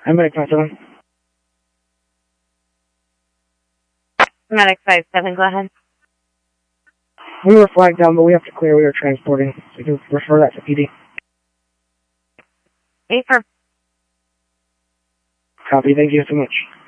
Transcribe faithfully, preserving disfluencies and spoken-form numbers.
I'm Medic five seven. Medic five seven, go ahead. We were flagged down, but we have to clear. We were transporting. So you can refer that to P D. Affirm. Copy. Thank you so much.